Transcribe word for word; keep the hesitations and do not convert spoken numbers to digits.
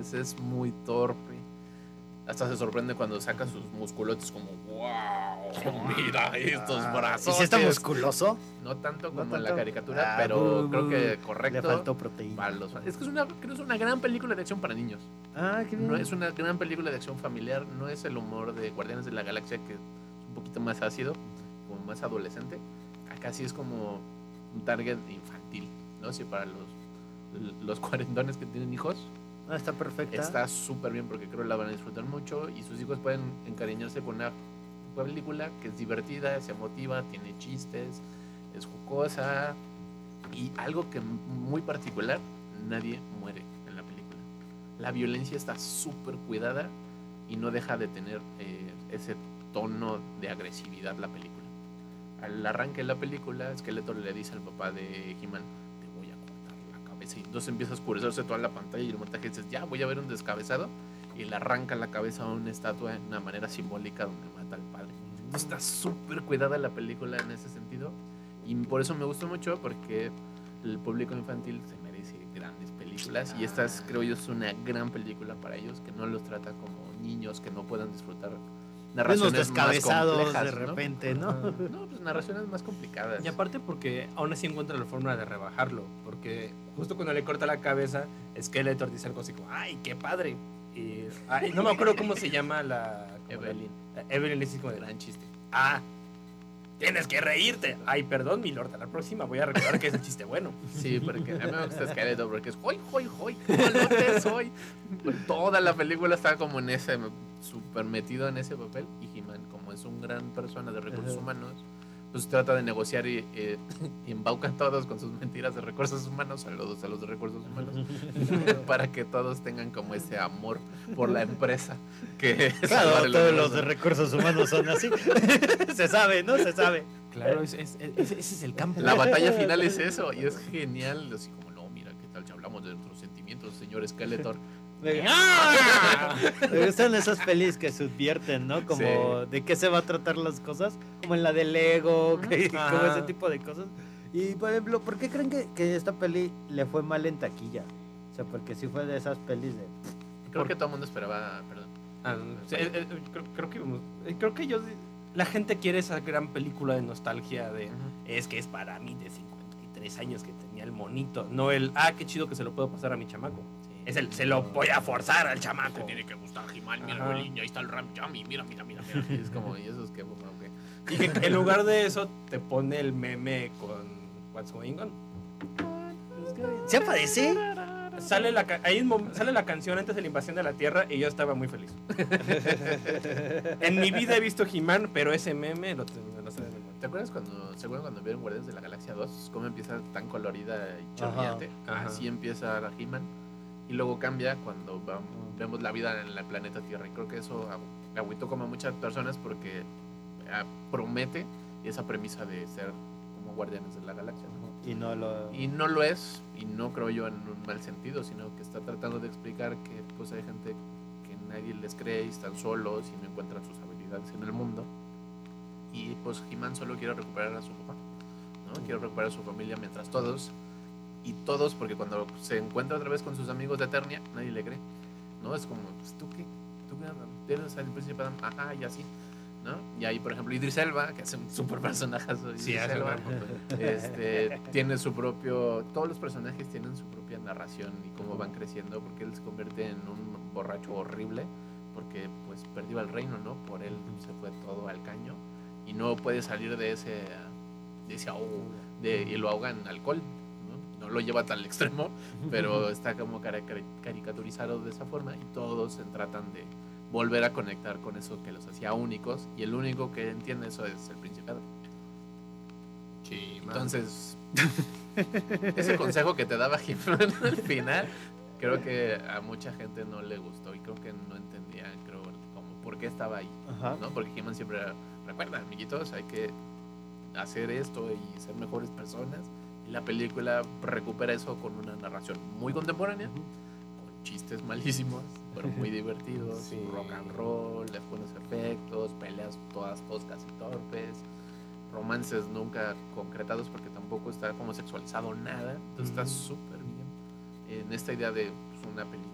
veces es muy torpe. Hasta se sorprende cuando saca sus musculotes como, wow, mira estos brazos. ¿Y si está musculoso? No tanto como ¿No tanto? en la caricatura, Ah, pero bu, creo bu. que correcto. Le faltó proteína. Para los fans. Es que es una, creo que es una gran película de acción para niños. Ah, qué bien. No es una gran película de acción familiar, no es el humor de Guardianes de la Galaxia, que es un poquito más ácido, como más adolescente. Acá sí es como un target infantil, ¿no? Sí, para los, los cuarentones que tienen hijos. Ah, está perfecta. Está súper bien porque creo que la van a disfrutar mucho y sus hijos pueden encariñarse con una película que es divertida, es emotiva, tiene chistes, es jocosa y algo que muy particular, nadie muere en la película. La violencia está súper cuidada y no deja de tener eh, ese tono de agresividad la película. Al arranque de la película, Skeletor le dice al papá de He-Man, te voy a cortar la cabeza. Y entonces empieza a oscurecerse toda la pantalla y el montaje dice, ya voy a ver un descabezado. Y le arranca la cabeza a una estatua de una manera simbólica donde mata al padre. Entonces está súper cuidada la película en ese sentido. Y por eso me gustó mucho, porque el público infantil se merece grandes películas. Y esta es, creo yo, es una gran película para ellos, que no los trata como niños, que no puedan disfrutar narraciones unos descabezados más complejas, de repente, ¿no? ¿no? No, pues narraciones más complicadas. Y aparte porque aún así encuentra la fórmula de rebajarlo, porque justo cuando le corta la cabeza, Skeletor dice algo así como, ¡ay, qué padre! Y, ay, no me acuerdo cómo se llama la... Evelyn. La, Evelyn le dice como de, gran chiste. ¡Ah! Tienes que reírte. Ay, perdón, mi lord, a la próxima voy a recordar que es el chiste bueno. Sí, porque a mí me gusta Skeletor porque es hoy, hoy, hoy, malote soy. Toda la película está como en ese, súper metido en ese papel. Y He-Man, como es un gran persona de recursos uh-huh. humanos, pues trata de negociar y, eh, y embauca a todos con sus mentiras de recursos humanos, saludos a los de recursos humanos, para que todos tengan como ese amor por la empresa. Que claro, todos los de recursos humanos son así. Se sabe, ¿no? Se sabe. Claro, es, es, es, ese es el campo. La batalla final es eso, y es genial. Así como, no, mira, ¿qué tal si hablamos de nuestros sentimientos, señor Skeletor? ¡Ah! Me gustan esas pelis que subvierten, ¿no? Como sí. de qué se va a tratar las cosas, como en la de Lego, que, como ese tipo de cosas. Y, por ejemplo, ¿por qué creen que, que esta peli le fue mal en taquilla? O sea, porque sí fue de esas pelis de... Creo por... que todo el mundo esperaba, perdón. Ah, sí, eh, eh, creo, creo que eh, creo que yo... La gente quiere esa gran película de nostalgia de... Uh-huh. Es que es para mí de cincuenta y tres años que tenía el monito, no el... Ah, qué chido que se lo puedo pasar a mi chamaco. Es el, se lo voy a forzar al chamaco. Se tiene que gustar He-Man, mira el niño, ahí está el Ram Yummy, mira, mira, mira, mira. Y es como, ¿y eso es qué? Okay. Y que en lugar de eso te pone el meme con What's Going On. ¿Se aparece? Sale la, ahí sale la canción antes de la invasión de la Tierra y yo estaba muy feliz. En mi vida he visto He-Man, pero ese meme lo, lo sé de memoria. ¿Te acuerdas cuando, ¿se acuerdan cuando vieron Guardianes de la Galaxia dos? ¿Cómo empieza tan colorida y chorreante? Ajá. Así empieza la He-Man. Y luego cambia cuando vamos, vemos la vida en el planeta Tierra. Y creo que eso agüitó como a muchas personas porque eh, promete esa premisa de ser como Guardianes de la Galaxia, ¿no? Y no lo... Y no lo es, y no creo yo en un mal sentido, sino que está tratando de explicar que pues hay gente que nadie les cree y están solos y no encuentran sus habilidades en el mundo. Y pues He-Man solo quiere recuperar a su papá, ¿no? Quiere recuperar a su familia mientras todos... Y todos, porque cuando se encuentra otra vez con sus amigos de Eternia, nadie le cree, ¿no? Es como, pues, ¿tú qué? ¿Tú qué? ¿Eres el príncipe Adam? Ajá, y así, ¿no? Y ahí, por ejemplo, Idris Elba, que hace un súper personajazo. Idris sí, Elba, este, tiene su propio... Todos los personajes tienen su propia narración y cómo van creciendo, porque él se convierte en un borracho horrible, porque, pues, perdió el reino, ¿no? Por él se fue todo al caño y no puede salir de ese... De ese ahogo, de, y lo ahogan en alcohol. No lo lleva tan al extremo, pero está como caricaturizado de esa forma y todos se tratan de volver a conectar con eso que los hacía únicos y el único que entiende eso es el Principado. Sí, entonces, ese consejo que te daba He-Man al final, creo que a mucha gente no le gustó y creo que no entendían, creo, como por qué estaba ahí, ajá, ¿no? Porque He-Man siempre era, recuerda, amiguitos, hay que hacer esto y ser mejores personas. Y la película recupera eso con una narración muy contemporánea, uh-huh, con chistes malísimos, pero muy divertidos, sí, rock and roll, buenos efectos, peleas todas toscas y torpes, romances nunca concretados porque tampoco está como sexualizado nada, entonces uh-huh, está súper bien en esta idea de pues, una película